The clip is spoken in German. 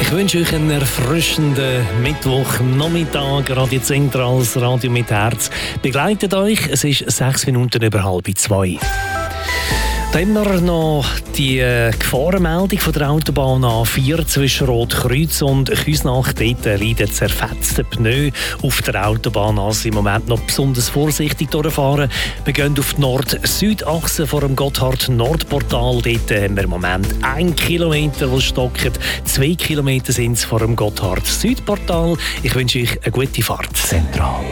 Ich wünsche euch einen erfrischenden Mittwochnachmittag. Radio Zentral, das Radio mit Herz begleitet euch. Es ist 6 Minuten über 1:30. Da haben wir noch die Gefahrenmeldung von der Autobahn A4 zwischen Rotkreuz und Küsnacht. Dort leiden zerfetzte Pneu auf der Autobahn. Also im Moment noch besonders vorsichtig durchfahren. Wir gehen auf die Nord-Süd-Achse vor dem Gotthard-Nordportal. Dort haben wir im Moment 1 Kilometer, wo stocken. 2 Kilometer sind es vor dem Gotthard-Südportal. Ich wünsche euch eine gute Fahrt. Zentral.